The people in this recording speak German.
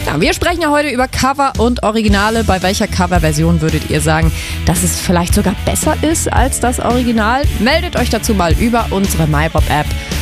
Ja, wir sprechen ja heute über Cover und Originale. Bei welcher Coverversion würdet ihr sagen, dass es vielleicht sogar besser ist als das Original? Meldet euch dazu mal über unsere MyBob-App